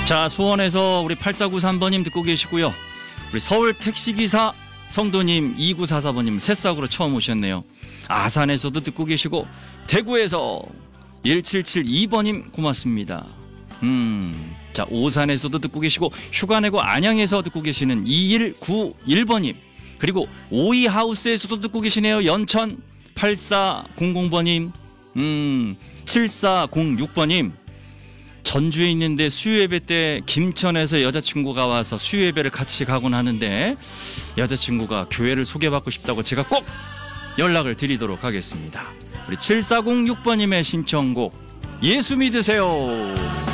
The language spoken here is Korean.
자, 수원에서 우리 8493번님 듣고 계시고요. 우리 서울 택시기사 성도님 2944번님 새싹으로 처음 오셨네요. 아산에서도 듣고 계시고 대구에서 1772번님 고맙습니다. 자, 오산에서도 듣고 계시고 휴가 내고 안양에서 듣고 계시는 2191번님, 그리고 오이하우스에서도 듣고 계시네요. 연천 8400번님, 7406번님. 전주에 있는데 수요예배 때 김천에서 여자친구가 와서 수요예배를 같이 가곤 하는데 여자친구가 교회를 소개받고 싶다고 제가 꼭 연락을 드리도록 하겠습니다. 우리 7406번님의 신청곡 예수 믿으세요.